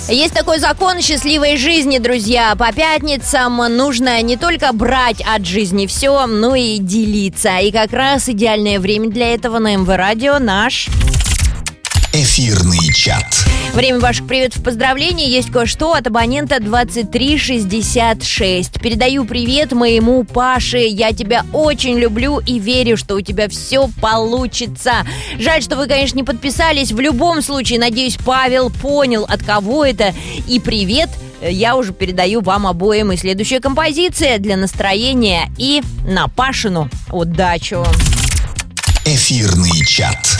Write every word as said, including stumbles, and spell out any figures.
Есть такой закон счастливой жизни, друзья. По пятницам нужно не только брать от жизни все, но и делиться. И как раз идеальное время для этого на эм вэ Радио наш... Эфирный чат. Время ваших приветов и поздравлений. Есть кое-что от абонента двадцать три шестьдесят шесть. Передаю привет моему Паше. Я тебя очень люблю и верю, что у тебя все получится. Жаль, что вы, конечно, не подписались. В любом случае, надеюсь, Павел понял, от кого это. И привет я уже передаю вам обоим. И следующая композиция для настроения и на Пашину удачу. Эфирный чат.